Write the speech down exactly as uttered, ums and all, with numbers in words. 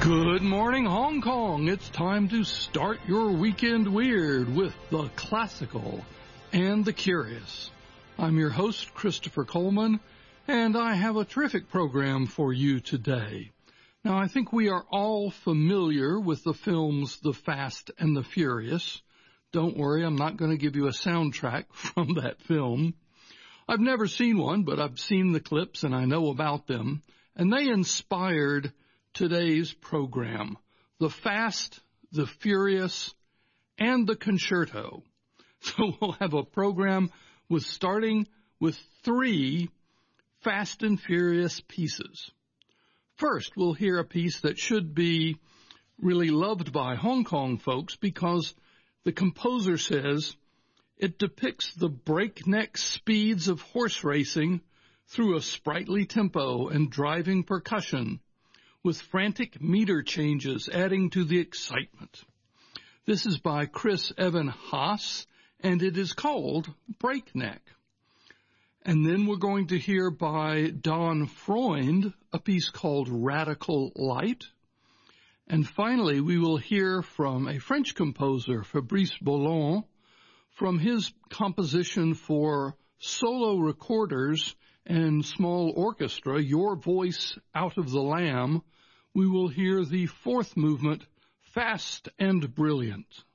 Good morning, Hong Kong. It's time to start your weekend weird with the classical and the curious. I'm your host, Christopher Coleman, and I have a terrific program for you today. Now, I think we are all familiar with the films The Fast and the Furious. Don't worry, I'm not going to give you a soundtrack from that film. I've never seen one, but I've seen the clips and I know about them, and they inspired today's program, The Fast, the Furious, and the Concerto. So we'll have a program with starting with three Fast and Furious pieces. First, we'll hear a piece that should be really loved by Hong Kong folks because the composer says it depicts the breakneck speeds of horse racing through a sprightly tempo and driving percussion, with frantic meter changes adding to the excitement. This is by Chris Evan Haas, and it is called Breakneck. And then we're going to hear by Don Freund a piece called Radical Light. And finally, we will hear from a French composer, Fabrice Boulon, from his composition for solo recorders and small orchestra, Your Voice Out of the Lamb. We will hear the fourth movement, Fast and Brilliant.